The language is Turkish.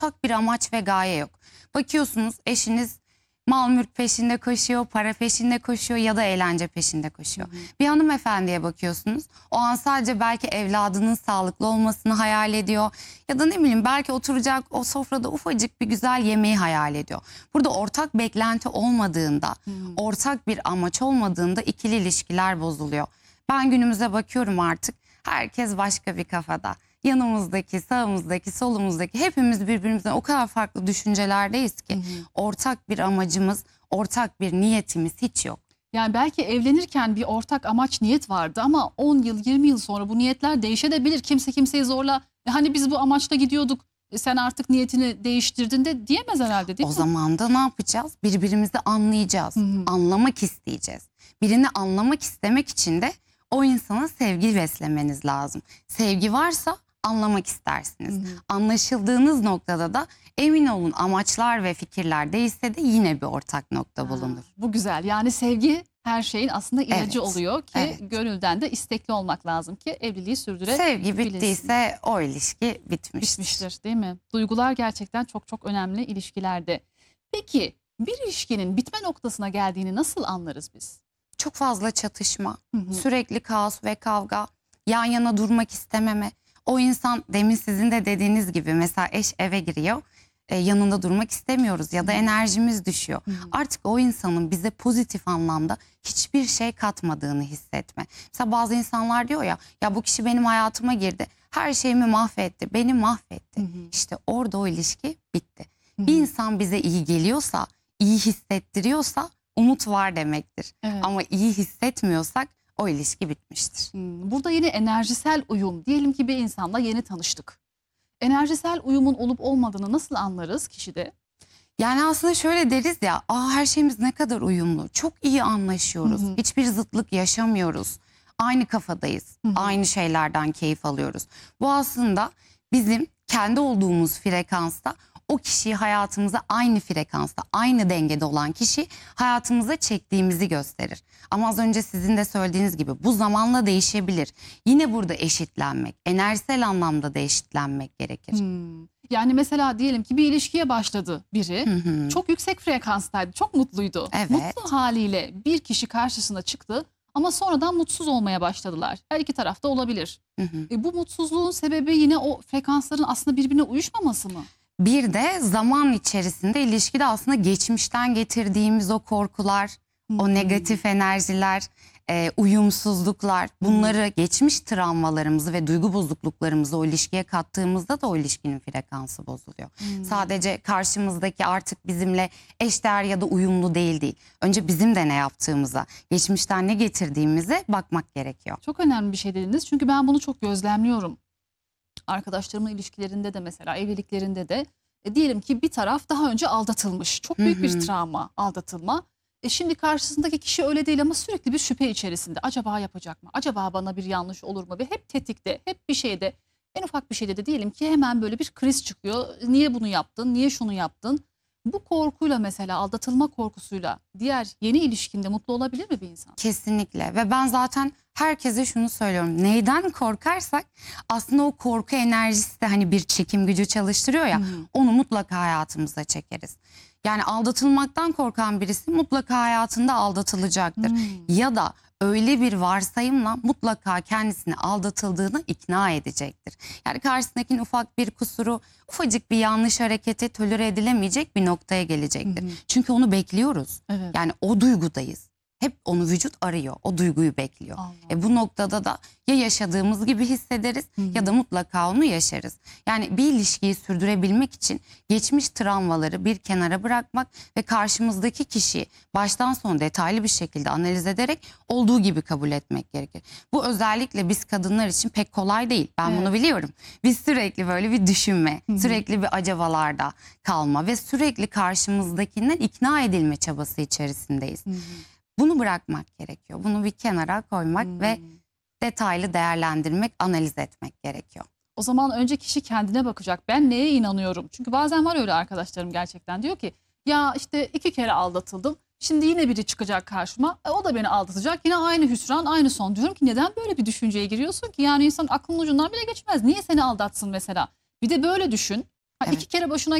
ortak bir amaç ve gaye yok. Bakıyorsunuz eşiniz mal mülk peşinde koşuyor, para peşinde koşuyor ya da eğlence peşinde koşuyor. Bir hanımefendiye bakıyorsunuz, o an sadece belki evladının sağlıklı olmasını hayal ediyor. Ya da ne bileyim belki oturacak o sofrada ufacık bir güzel yemeği hayal ediyor. Burada ortak beklenti olmadığında, ortak bir amaç olmadığında ikili ilişkiler bozuluyor. Ben günümüze bakıyorum artık, herkes başka bir kafada. Yanımızdaki, sağımızdaki, solumuzdaki hepimiz birbirimizden o kadar farklı düşüncelerdeyiz ki ortak bir amacımız, ortak bir niyetimiz hiç yok. Yani belki evlenirken bir ortak amaç, niyet vardı ama 10 yıl, 20 yıl sonra bu niyetler değişebilir. Kimse kimseyi zorla, hani biz bu amaçla gidiyorduk, sen artık niyetini değiştirdin de diyemez herhalde, değil mi? O zaman da ne yapacağız? Birbirimizi anlayacağız, anlamak isteyeceğiz. Birini anlamak istemek için de o insana sevgi beslemeniz lazım. Sevgi varsa anlamak istersiniz. Anlaşıldığınız noktada da emin olun amaçlar ve fikirler değişse de yine bir ortak nokta bulunur. Bu güzel. Yani sevgi her şeyin aslında ilacı Evet, oluyor ki evet. gönülden de istekli olmak lazım ki evliliği sürdürebilirsin. Sevgi bittiyse o ilişki Bitmiştir, değil mi? Duygular gerçekten çok çok önemli ilişkilerde. Peki bir ilişkinin bitme noktasına geldiğini nasıl anlarız biz? Çok fazla çatışma, sürekli kaos ve kavga, yan yana durmak istememe. O insan, demin sizin de dediğiniz gibi, mesela eş eve giriyor, yanında durmak istemiyoruz ya da enerjimiz düşüyor. Artık o insanın bize pozitif anlamda hiçbir şey katmadığını hissetme. Mesela bazı insanlar diyor ya bu kişi benim hayatıma girdi, her şeyimi mahvetti, beni mahvetti. İşte orada o ilişki bitti. Bir insan bize iyi geliyorsa, iyi hissettiriyorsa umut var demektir. Evet. Ama iyi hissetmiyorsak o ilişki bitmiştir. Burada yine enerjisel uyum. Diyelim ki bir insanla yeni tanıştık. Enerjisel uyumun olup olmadığını nasıl anlarız kişide? Yani aslında şöyle deriz ya, her şeyimiz ne kadar uyumlu, çok iyi anlaşıyoruz, hiçbir zıtlık yaşamıyoruz, aynı kafadayız, aynı şeylerden keyif alıyoruz. Bu aslında bizim kendi olduğumuz frekansta o kişiyi hayatımıza aynı frekansta, aynı dengede olan kişi hayatımıza çektiğimizi gösterir. Ama az önce sizin de söylediğiniz gibi bu zamanla değişebilir. Yine burada eşitlenmek, enerjisel anlamda da eşitlenmek gerekir. Yani mesela diyelim ki bir ilişkiye başladı biri. Çok yüksek frekanstaydı, çok mutluydu. Evet. Mutlu haliyle bir kişi karşısına çıktı ama sonradan mutsuz olmaya başladılar. Her iki tarafta olabilir. Bu mutsuzluğun sebebi yine o frekansların aslında birbirine uyuşmaması mı? Bir de zaman içerisinde ilişkide aslında geçmişten getirdiğimiz o korkular, o negatif enerjiler, uyumsuzluklar, bunları, geçmiş travmalarımızı ve duygu bozukluklarımızı o ilişkiye kattığımızda da o ilişkinin frekansı bozuluyor. Sadece karşımızdaki artık bizimle eşdeğer ya da uyumlu değil. Önce bizim de ne yaptığımıza, geçmişten ne getirdiğimize bakmak gerekiyor. Çok önemli bir şey dediniz çünkü ben bunu çok gözlemliyorum. Arkadaşlarımın ilişkilerinde de, mesela evliliklerinde de diyelim ki bir taraf daha önce aldatılmış. Çok büyük bir travma, aldatılma. Şimdi karşısındaki kişi öyle değil ama sürekli bir şüphe içerisinde. Acaba yapacak mı? Acaba bana bir yanlış olur mu? Ve hep tetikte, hep bir şeyde, en ufak bir şeyde de diyelim ki hemen böyle bir kriz çıkıyor. Niye bunu yaptın? Niye şunu yaptın? Bu korkuyla, mesela aldatılma korkusuyla diğer yeni ilişkinde mutlu olabilir mi bir insan? Kesinlikle. Ve ben zaten herkese şunu söylüyorum. Neyden korkarsak aslında o korku enerjisi de hani bir çekim gücü çalıştırıyor ya. Onu mutlaka hayatımıza çekeriz. Yani aldatılmaktan korkan birisi mutlaka hayatında aldatılacaktır. Ya da öyle bir varsayımla mutlaka kendisini aldatıldığını ikna edecektir. Yani karşısındakinin ufak bir kusuru, ufacık bir yanlış hareketi tolere edilemeyecek bir noktaya gelecektir. Çünkü onu bekliyoruz. Evet. Yani o duygudayız. Hep onu vücut arıyor, o duyguyu bekliyor. Allah. Bu noktada da ya yaşadığımız gibi hissederiz ya da mutlaka onu yaşarız. Yani bir ilişkiyi sürdürebilmek için geçmiş travmaları bir kenara bırakmak ve karşımızdaki kişiyi baştan sona detaylı bir şekilde analiz ederek olduğu gibi kabul etmek gerekir. Bu özellikle biz kadınlar için pek kolay değil. Ben bunu biliyorum. Biz sürekli böyle bir düşünme, sürekli bir acabalarda kalma ve sürekli karşımızdakinden ikna edilme çabası içerisindeyiz. Bunu bırakmak gerekiyor. Bunu bir kenara koymak ve detaylı değerlendirmek, analiz etmek gerekiyor. O zaman önce kişi kendine bakacak. Ben neye inanıyorum? Çünkü bazen var öyle arkadaşlarım, gerçekten diyor ki ya işte 2 kere aldatıldım. Şimdi yine biri çıkacak karşıma. O da beni aldatacak. Yine aynı hüsran, aynı son. Diyorum ki neden böyle bir düşünceye giriyorsun ki? Yani insan aklının ucundan bile geçmez. Niye seni aldatsın mesela? Bir de böyle düşün. Evet. İki kere başına